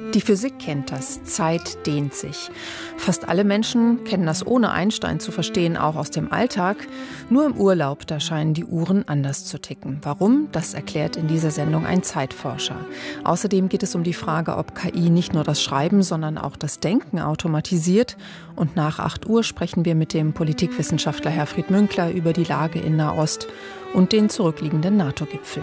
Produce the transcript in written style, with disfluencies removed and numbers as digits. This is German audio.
Die Physik kennt das. Zeit dehnt sich. Fast alle Menschen kennen das ohne Einstein zu verstehen, auch aus dem Alltag. Nur im Urlaub, da scheinen die Uhren anders zu ticken. Warum? Das erklärt in dieser Sendung ein Zeitforscher. Außerdem geht es um die Frage, ob KI nicht nur das Schreiben, sondern auch das Denken automatisiert. Und nach 8 Uhr sprechen wir mit dem Politikwissenschaftler Herfried Münkler über die Lage in Nahost und den zurückliegenden NATO-Gipfel.